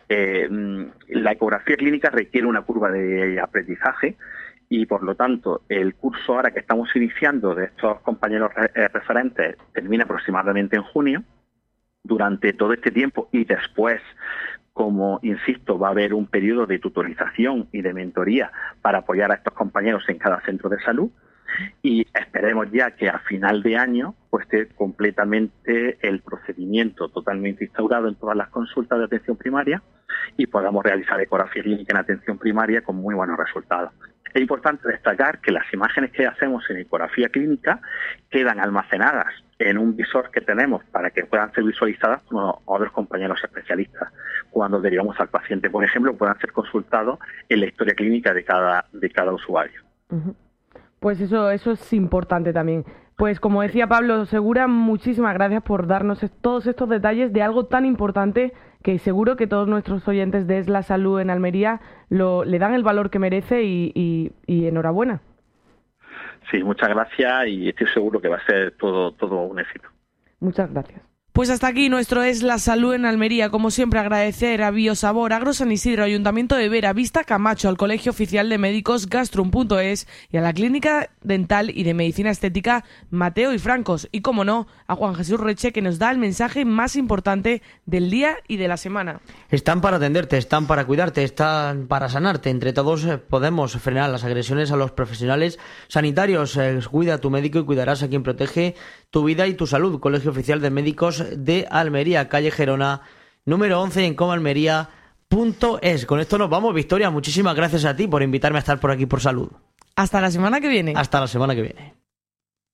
la ecografía clínica requiere una curva de aprendizaje y, por lo tanto, el curso ahora que estamos iniciando de estos compañeros referentes termina aproximadamente en junio. Durante todo este tiempo y después, como insisto, va a haber un periodo de tutorización y de mentoría para apoyar a estos compañeros en cada centro de salud. Y esperemos ya que a final de año pues esté completamente el procedimiento totalmente instaurado en todas las consultas de atención primaria y podamos realizar ecografía clínica en atención primaria con muy buenos resultados. Es importante destacar que las imágenes que hacemos en ecografía clínica quedan almacenadas en un visor que tenemos para que puedan ser visualizadas por otros compañeros especialistas. Cuando derivamos al paciente, por ejemplo, puedan ser consultados en la historia clínica de cada usuario. Uh-huh. Pues eso es importante también. Pues como decía Pablo Segura, muchísimas gracias por darnos todos estos detalles de algo tan importante que seguro que todos nuestros oyentes de Es la Salud en Almería le dan el valor que merece y enhorabuena. Sí, muchas gracias y estoy seguro que va a ser todo un éxito. Muchas gracias. Pues hasta aquí nuestro Es la Salud en Almería. Como siempre, agradecer a Biosabor, Agro San Isidro, Ayuntamiento de Vera, Vista Camacho, al Colegio Oficial de Médicos Gastrum.es y a la Clínica Dental y de Medicina Estética Mateo y Francos. Y, como no, a Juan Jesús Reche, que nos da el mensaje más importante del día y de la semana. Están para atenderte, están para cuidarte, están para sanarte. Entre todos podemos frenar las agresiones a los profesionales sanitarios. Cuida a tu médico y cuidarás a quien protege tu vida y tu salud. Colegio Oficial de Médicos de Almería, calle Gerona, número 11, en comalmería.es. Con esto nos vamos, Victoria. Muchísimas gracias a ti por invitarme a estar por aquí por salud. Hasta la semana que viene. Hasta la semana que viene.